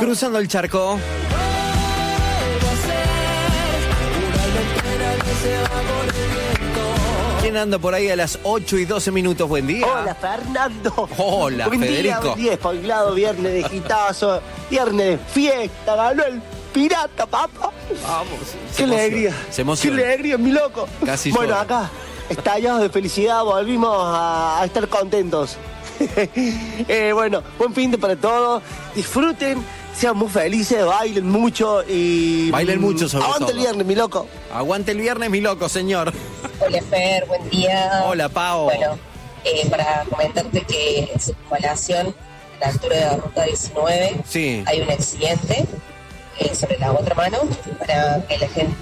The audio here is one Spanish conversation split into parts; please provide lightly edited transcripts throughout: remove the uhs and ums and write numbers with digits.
cruzando el charco. ¿Quién anda por ahí a las 8:12? Buen día. Hola, Fernando. Hola, buen Federico. Buen día, espabilado, viernes de gitazo, viernes de fiesta, ganó el Pirata, papá. Vamos. ¡Qué alegría! Se emociona. ¡Qué alegría, mi loco! Casi bueno, llora. acá, estallados de felicidad, volvimos a estar contentos. Bueno, buen fin de para todos. Disfruten, sean muy felices, bailen mucho y... Bailen mucho, sobre aguante todo. el viernes, mi loco. Aguante el viernes, mi loco, señor. Hola Fer, buen día. Hola, Pao. Bueno, para comentarte que en circunvalación, a la altura de la ruta 19, Sí. hay un accidente sobre la otra mano, para que la gente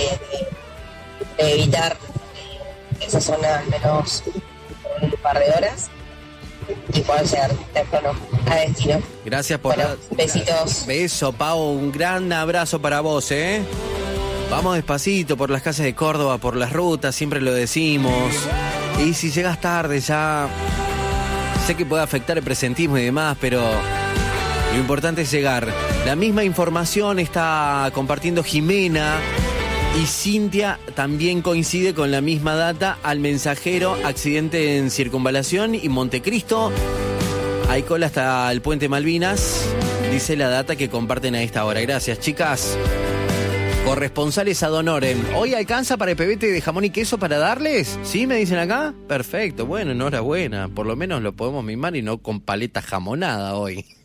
de evitar esa zona al menos por un par de horas y poder llegar temprano a destino. Gracias por... Bueno, besitos. Beso, Pau, un gran abrazo para vos, ¿eh? Vamos despacito por las calles de Córdoba, por las rutas, siempre lo decimos. Y si llegas tarde ya... Sé que puede afectar el presentismo y demás, pero lo importante es llegar. La misma información está compartiendo Jimena y Cintia también coincide con la misma data. Al Mensajero, accidente en Circunvalación y Montecristo. Hay cola hasta el Puente Malvinas, dice la data que comparten a esta hora. Gracias, chicas. Corresponsales ad honorem. ¿Hoy alcanza para el pebete de jamón y queso para darles? ¿Sí? ¿Me dicen acá? Perfecto, bueno, enhorabuena. Por lo menos lo podemos mimar y no con paleta jamonada hoy.